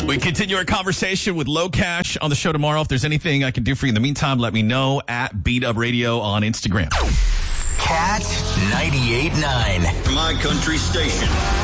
We continue our conversation with Low Cash on the show tomorrow. If there's anything I can do for you in the meantime, let me know at Beat Up Radio on Instagram. Cat 98.9. My country station.